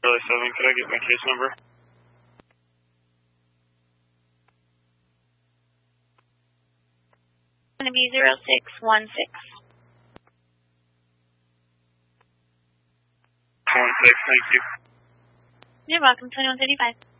Charlie 7, could I get my case number? It's going to be 0616. 16, thank you. You're welcome, 2135.